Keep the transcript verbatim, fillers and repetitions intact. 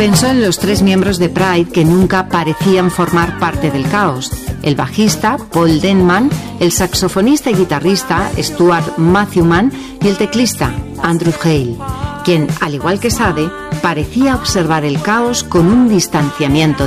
Pensó en los tres miembros de Pride que nunca parecían formar parte del caos: el bajista, Paul Denman, el saxofonista y guitarrista, Stuart Matthewman, y el teclista, Andrew Hale, quien, al igual que Sade, parecía observar el caos con un distanciamiento